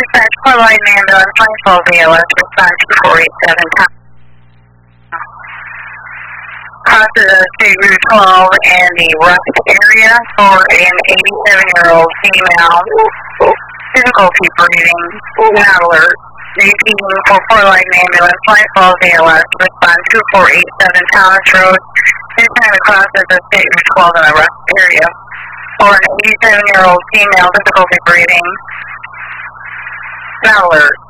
Dispatch, Port Light Ambulance, 24 VLS, respond 2487. Crosses State Route 12 in the Rust area for an 87-year-old female. Difficulty breathing, not alert. Repeating for Port Light Ambulance, 24 VLS, respond 2487 Thomas Road. This time it crosses the State Route 12 in the Rust area for an 87-year-old female. Difficulty breathing, not alert.